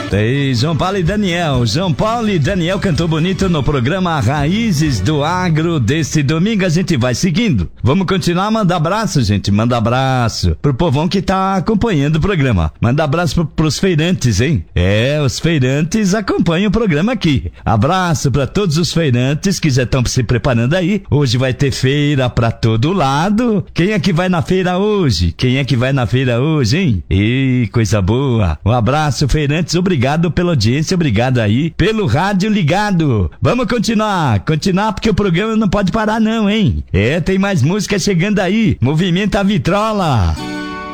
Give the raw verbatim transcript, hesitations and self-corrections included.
Ei, João Paulo e Daniel. João Paulo e Daniel cantou bonito no programa Raízes do Agro desse domingo. A gente vai seguindo. Vamos continuar. Manda abraço, gente. Manda abraço pro povão que tá acompanhando o programa. Manda abraço pro, pros feirantes, hein? É, os feirantes acompanham o programa aqui. Abraço pra todos os feirantes que já estão se preparando aí. Hoje vai ter feira pra todo lado. Quem é que vai na feira hoje? Quem é que vai na feira hoje, hein? Ih, coisa boa. Um abraço, feirantes. Obrigado pela audiência. Obrigado aí pelo rádio ligado. Vamos continuar. Continuar porque o programa não pode parar não, hein? É, tem mais música chegando aí. Movimenta a vitrola.